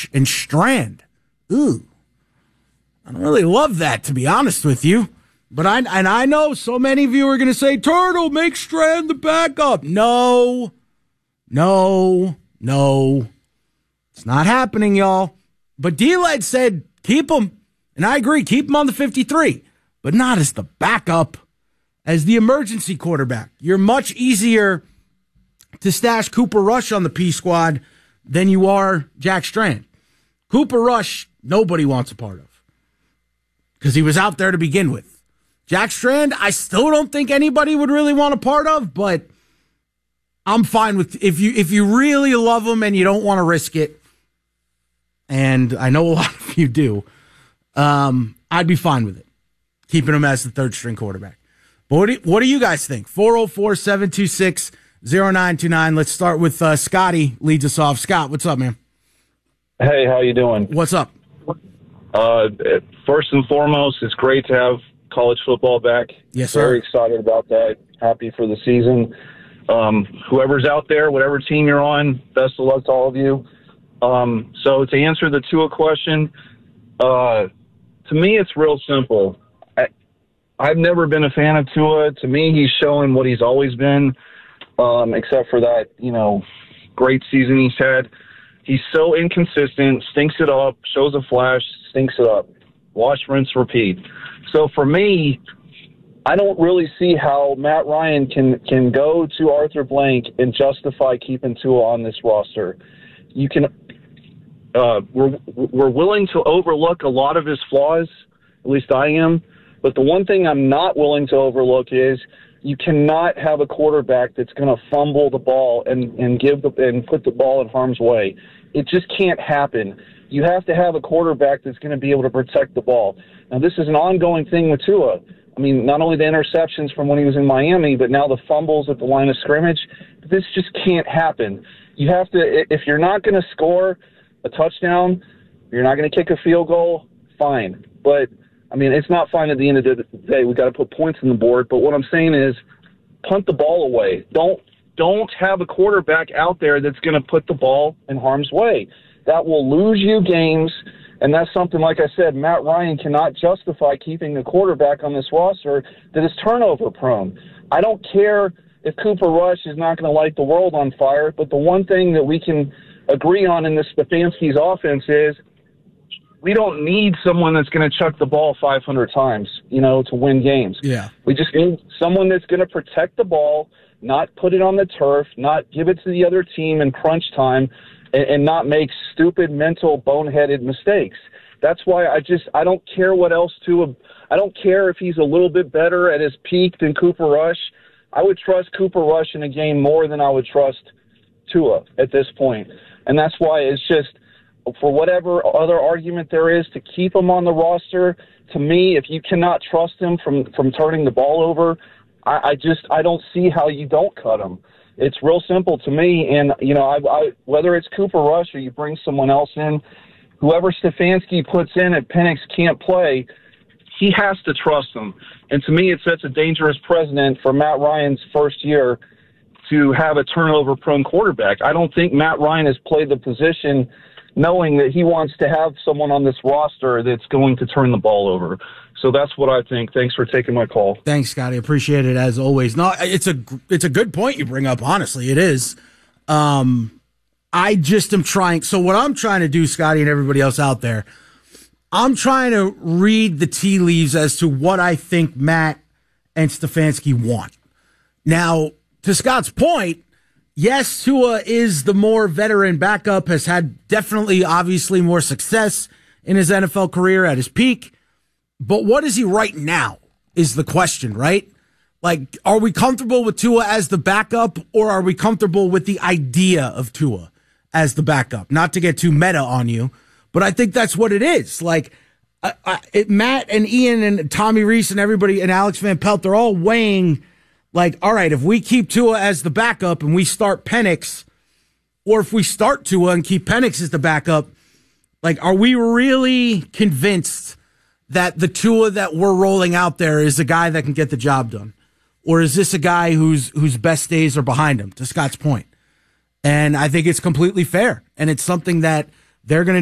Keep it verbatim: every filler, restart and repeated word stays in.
and Strand. Ooh. I don't really love that, to be honest with you. But I and I know so many of you are going to say, Turtle, make Strand the backup. No. No. No. It's not happening, y'all. But D-Led said, keep him. And I agree, keep him on the fifty-three. But not as the backup, as the emergency quarterback. You're much easier to stash Cooper Rush on the P squad than you are Jack Strand. Cooper Rush, nobody wants a part of because he was out there to begin with. Jack Strand, I still don't think anybody would really want a part of, but I'm fine with if you if you really love him and you don't want to risk it, and I know a lot of you do, um, I'd be fine with it, keeping him as the third string quarterback. But what do, what do you guys think? four oh four, seven two six, oh nine two nine. Let's start with uh, Scotty leads us off. Scott, what's up, man? Hey, how you doing? What's up? Uh, first and foremost, it's great to have college football back. Yes, sir. Very excited about that. Happy for the season. Um, whoever's out there, whatever team you're on, best of luck to all of you. Um, so to answer the Tua question, uh, to me, it's real simple. I, I've never been a fan of Tua. To me, he's showing what he's always been, um, except for that, you know, great season he's had. He's so inconsistent, stinks it up, shows a flash, stinks it up. Wash, rinse, repeat. So for me, I don't really see how Matt Ryan can, can go to Arthur Blank and justify keeping Tua on this roster. You can, uh, we're we're willing to overlook a lot of his flaws, at least I am. But the one thing I'm not willing to overlook is you cannot have a quarterback that's going to fumble the ball and, and give the and put the ball in harm's way. It just can't happen. You have to have a quarterback that's going to be able to protect the ball. Now, this is an ongoing thing with Tua. I mean, not only the interceptions from when he was in Miami, but now the fumbles at the line of scrimmage. This just can't happen. You have to, if you're not going to score a touchdown, you're not going to kick a field goal, fine. But, I mean, it's not fine at the end of the day. We've got to put points on the board. But what I'm saying is punt the ball away. Don't don't have a quarterback out there that's going to put the ball in harm's way. That will lose you games. And that's something, like I said, Matt Ryan cannot justify keeping a quarterback on this roster that is turnover prone. I don't care if Cooper Rush is not going to light the world on fire, but the one thing that we can agree on in this Stefanski's offense is we don't need someone that's going to chuck the ball five hundred times, you know, to win games. Yeah. We just need someone that's going to protect the ball, not put it on the turf, not give it to the other team in crunch time, and, and not make stupid, mental, boneheaded mistakes. That's why I just I don't care what else to I don't care if he's a little bit better at his peak than Cooper Rush. I would trust Cooper Rush in a game more than I would trust Tua at this point. And that's why it's just, for whatever other argument there is to keep him on the roster, to me, if you cannot trust him from, from turning the ball over, I, I just I don't see how you don't cut him. It's real simple to me. And, you know, I, I, whether it's Cooper Rush or you bring someone else in, whoever Stefanski puts in at Penix can't play, he has to trust them. And to me, it sets a dangerous precedent for Matt Ryan's first year to have a turnover-prone quarterback. I don't think Matt Ryan has played the position knowing that he wants to have someone on this roster that's going to turn the ball over. So that's what I think. Thanks for taking my call. Thanks, Scotty. Appreciate it as always. No, it's a it's a good point you bring up. Honestly, it is. Um, I just am trying. So what I'm trying to do, Scotty, and everybody else out there, I'm trying to read the tea leaves as to what I think Matt and Stefanski want. Now, to Scott's point, yes, Tua is the more veteran backup, has had definitely, obviously, more success in his N F L career at his peak. But what is he right now is the question, right? Like, are we comfortable with Tua as the backup, or are we comfortable with the idea of Tua as the backup? Not to get too meta on you, but I think that's what it is. Like, I, I, it, Matt and Ian and Tommy Reese and everybody and Alex Van Pelt, they're all weighing, like, all right, if we keep Tua as the backup and we start Penix, or if we start Tua and keep Penix as the backup, like, are we really convinced that the Tua that we're rolling out there is a guy that can get the job done? Or is this a guy whose whose best days are behind him, to Scott's point? And I think it's completely fair. And it's something that they're going to